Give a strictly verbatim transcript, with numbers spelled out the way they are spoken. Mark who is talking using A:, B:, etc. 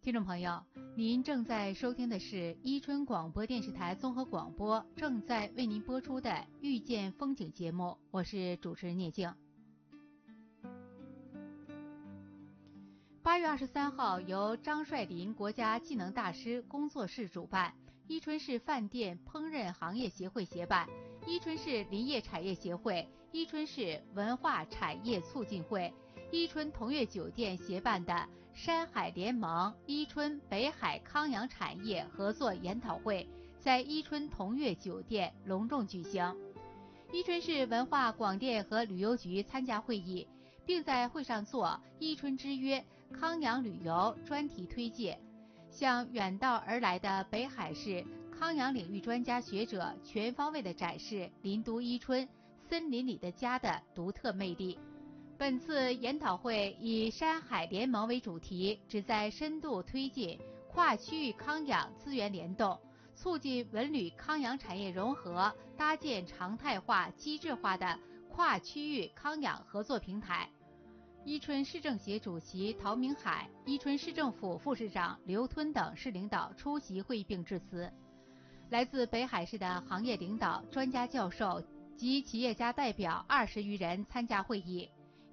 A: 听众朋友，您正在收听的是伊春广播电视台综合广播正在为您播出的遇见风景节目，我是主持人聂静。八月二十三号，由张帅林国家技能大师工作室主办，伊春市饭店烹饪行业协会协办，伊春市林业产业协会、伊春市文化产业促进会、伊春同悦酒店协办的山海联盟伊春北海康养产业合作研讨会在伊春同悦酒店隆重举行。伊春市文化广电和旅游局参加会议，并在会上做伊春之约康养旅游专题推介，向远道而来的北海市康养领域专家学者全方位地展示林都伊春森林里的家的独特魅力。本次研讨会以山海联盟为主题，旨在深度推进跨区域康养资源联动，促进文旅康养产业融合，搭建常态化机制化的跨区域康养合作平台。伊春市政协主席陶明海、伊春市政府副市长刘吞等市领导出席会议并致辞。来自北海市的行业领导、专家教授及企业家代表二十余人参加会议。